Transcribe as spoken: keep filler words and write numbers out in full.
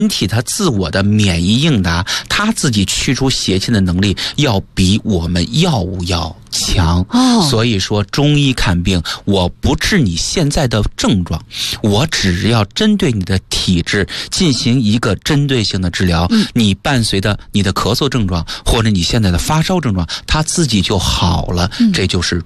人体它自我的免疫应答，它自己驱除邪气的能力要比我们药物要强。 哦， 所以说中医看病，我不治你现在的症状，我只要针对你的体质进行一个针对性的治疗。嗯、你伴随的你的咳嗽症状或者你现在的发烧症状，它自己就好了。嗯、这就是